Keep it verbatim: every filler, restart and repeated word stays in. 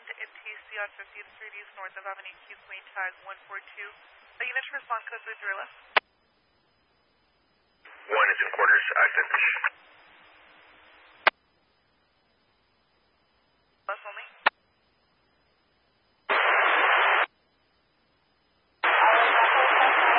N T C on fiftieth Street East, north of Avenue Q, Queen tag one four two. A unit to respond code three zero left. One is in quarters, active.